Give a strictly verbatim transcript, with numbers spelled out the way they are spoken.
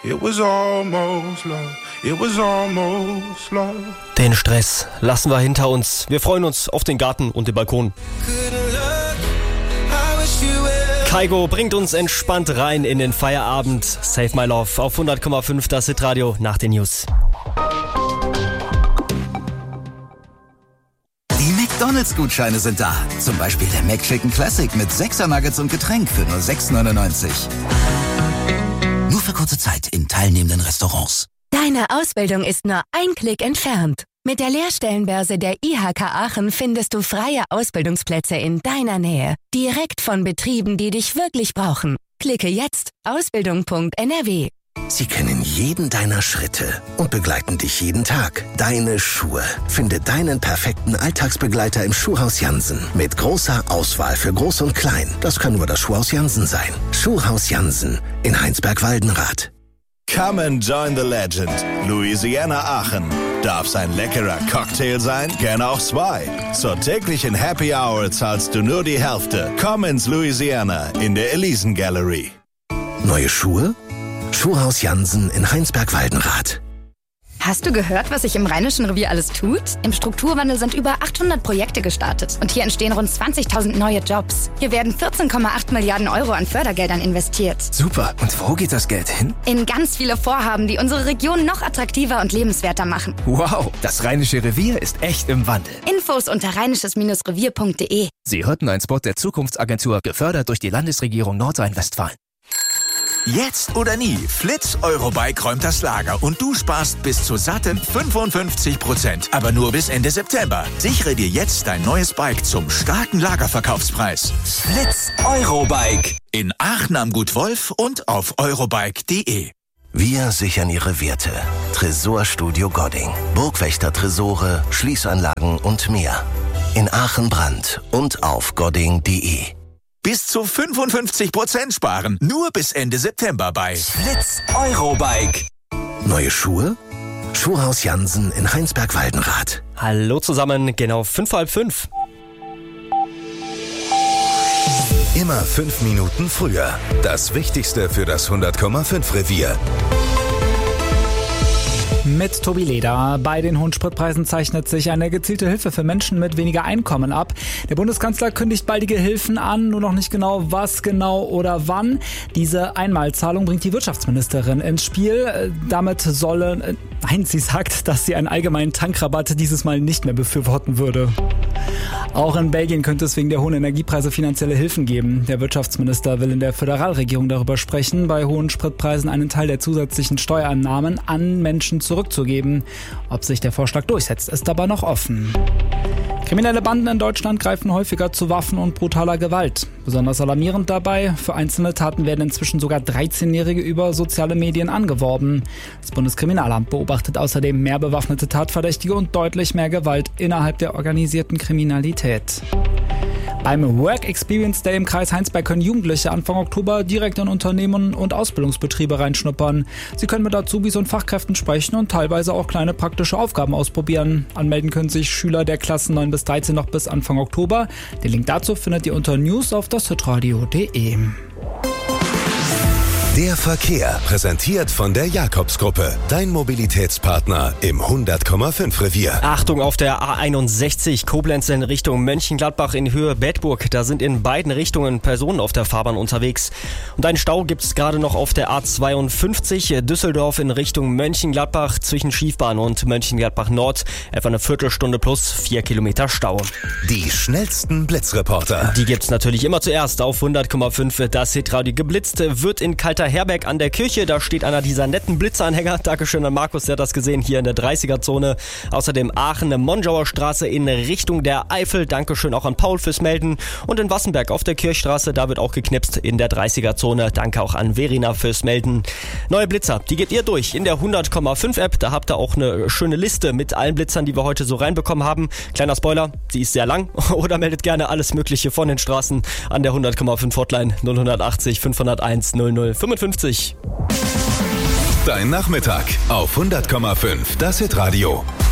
It was almost love. It was almost love. Den Stress lassen wir hinter uns. Wir freuen uns auf den Garten und den Balkon. Kygo bringt uns entspannt rein in den Feierabend. Save My Love auf hundert Komma fünf, das Hitradio nach den News. Die McDonalds-Gutscheine sind da. Zum Beispiel der McChicken Classic mit sechser Nuggets und Getränk für nur sechs neunundneunzig. Nur für kurze Zeit in teilnehmenden Restaurants. Deine Ausbildung ist nur ein Klick entfernt. Mit der Lehrstellenbörse der I H K Aachen findest du freie Ausbildungsplätze in deiner Nähe. Direkt von Betrieben, die dich wirklich brauchen. Klicke jetzt ausbildung punkt n r w. Sie kennen jeden deiner Schritte und begleiten dich jeden Tag. Deine Schuhe. Finde deinen perfekten Alltagsbegleiter im Schuhhaus Jansen. Mit großer Auswahl für Groß und Klein. Das kann nur das Schuhhaus Jansen sein. Schuhhaus Jansen in Heinsberg-Waldenrath. Come and join the legend. Louisiana Aachen. Darf's ein leckerer Cocktail sein? Gerne auch zwei. Zur täglichen Happy Hour zahlst du nur die Hälfte. Komm ins Louisiana in der Elisen Gallery. Neue Schuhe? Schuhhaus Jansen in Heinsberg-Waldenrath. Hast du gehört, was sich im Rheinischen Revier alles tut? Im Strukturwandel sind über achthundert Projekte gestartet und hier entstehen rund zwanzigtausend neue Jobs. Hier werden vierzehn Komma acht Milliarden Euro an Fördergeldern investiert. Super. Und wo geht das Geld hin? In ganz viele Vorhaben, die unsere Region noch attraktiver und lebenswerter machen. Wow, das Rheinische Revier ist echt im Wandel. Infos unter rheinisches Revier punkt d e. Sie hörten einen Spot der Zukunftsagentur, gefördert durch die Landesregierung Nordrhein-Westfalen. Jetzt oder nie, Flitz Eurobike räumt das Lager und du sparst bis zu satten fünfundfünfzig Prozent. Aber nur bis Ende September. Sichere dir jetzt dein neues Bike zum starken Lagerverkaufspreis. Flitz Eurobike. In Aachen am Gut Wolf und auf eurobike punkt d e. Wir sichern Ihre Werte. Tresorstudio Godding. Burgwächter Tresore, Schließanlagen und mehr. In Aachen Brand und auf godding punkt d e. Bis zu fünfundfünfzig Prozent sparen. Nur bis Ende September bei Flitz Eurobike. Neue Schuhe? Schuhhaus Jansen in Heinsberg-Waldenrath. Hallo zusammen, genau fünf vor halb fünf. Immer fünf Minuten früher. Das Wichtigste für das hundert Komma fünf Revier. Mit Tobi Leder. Bei den hohen Spritpreisen zeichnet sich eine gezielte Hilfe für Menschen mit weniger Einkommen ab. Der Bundeskanzler kündigt baldige Hilfen an, nur noch nicht genau was genau oder wann. Diese Einmalzahlung bringt die Wirtschaftsministerin ins Spiel. Damit sollen, nein, sie sagt, dass sie einen allgemeinen Tankrabatt dieses Mal nicht mehr befürworten würde. Auch in Belgien könnte es wegen der hohen Energiepreise finanzielle Hilfen geben. Der Wirtschaftsminister will in der Föderalregierung darüber sprechen, bei hohen Spritpreisen einen Teil der zusätzlichen Steuereinnahmen an Menschen zurückzugeben. Ob sich der Vorschlag durchsetzt, ist aber noch offen. Kriminelle Banden in Deutschland greifen häufiger zu Waffen und brutaler Gewalt. Besonders alarmierend dabei, für einzelne Taten werden inzwischen sogar dreizehnjährige über soziale Medien angeworben. Das Bundeskriminalamt beobachtet außerdem mehr bewaffnete Tatverdächtige und deutlich mehr Gewalt innerhalb der organisierten Kriminalität. Beim Work Experience Day im Kreis Heinsberg können Jugendliche Anfang Oktober direkt in Unternehmen und Ausbildungsbetriebe reinschnuppern. Sie können mit Azubis und Fachkräften sprechen und teilweise auch kleine praktische Aufgaben ausprobieren. Anmelden können sich Schüler der Klassen neun bis dreizehn noch bis Anfang Oktober. Den Link dazu findet ihr unter news auf das hitradio punkt d e. Der Verkehr, präsentiert von der Jakobs-Gruppe. Dein Mobilitätspartner im hundert Komma fünf Revier. Achtung auf der A einundsechzig Koblenz in Richtung Mönchengladbach in Höhe Bedburg. Da sind in beiden Richtungen Personen auf der Fahrbahn unterwegs. Und einen Stau gibt es gerade noch auf der A zweiundfünfzig Düsseldorf in Richtung Mönchengladbach zwischen Schiefbahn und Mönchengladbach Nord. Etwa eine Viertelstunde plus vier Kilometer Stau. Die schnellsten Blitzreporter. Die gibt's natürlich immer zuerst auf hundert Komma fünf. Das Hitradio. Geblitzt wird in Kalter Herberg an der Kirche, da steht einer dieser netten Blitzanhänger. Dankeschön an Markus, der hat das gesehen, hier in der dreißiger-Zone. Außerdem Aachen, Monschauer Straße in Richtung der Eifel. Dankeschön auch an Paul fürs Melden. Und in Wassenberg auf der Kirchstraße, da wird auch geknipst in der dreißiger-Zone. Danke auch an Verena fürs Melden. Neue Blitzer, die gebt ihr durch in der hundert Komma fünf App. Da habt ihr auch eine schöne Liste mit allen Blitzern, die wir heute so reinbekommen haben. Kleiner Spoiler, sie ist sehr lang. Oder meldet gerne alles Mögliche von den Straßen an der hundert Komma fünf Hotline null achtzig fünfhunderteins null null fünfundfünfzig. Dein Nachmittag auf hundert Komma fünf, das Hitradio.